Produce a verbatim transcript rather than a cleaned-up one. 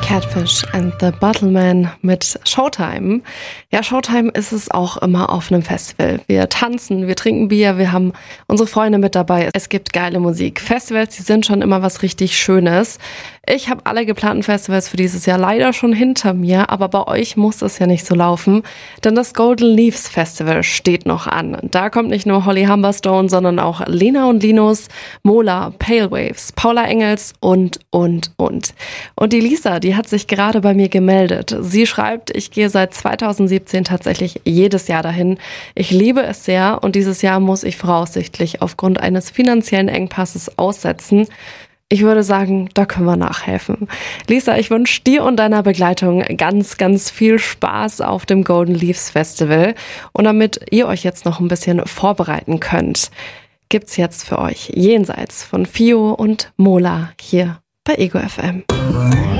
Catfish and the Bottleman mit Showtime. Ja, Showtime ist es auch immer auf einem Festival. Wir tanzen, wir trinken Bier, wir haben unsere Freunde mit dabei. Es gibt geile Musik. Festivals, die sind schon immer was richtig Schönes. Ich habe alle geplanten Festivals für dieses Jahr leider schon hinter mir, aber bei euch muss es ja nicht so laufen, denn das Golden Leaves Festival steht noch an. Da kommt nicht nur Holly Humberstone, sondern auch Lena und Linus, Mola, Pale Waves, Paula Engels und, und, und. Und die Lisa, die hat sich gerade bei mir gemeldet. Sie schreibt, ich gehe seit zweitausendsiebzehn tatsächlich jedes Jahr dahin. Ich liebe es sehr und dieses Jahr muss ich voraussichtlich aufgrund eines finanziellen Engpasses aussetzen. Ich würde sagen, da können wir nachhelfen. Lisa, ich wünsche dir und deiner Begleitung ganz, ganz viel Spaß auf dem Golden Leaves Festival. Und damit ihr euch jetzt noch ein bisschen vorbereiten könnt, gibt's jetzt für euch Jenseits von Fio und Mola hier bei Ego F M.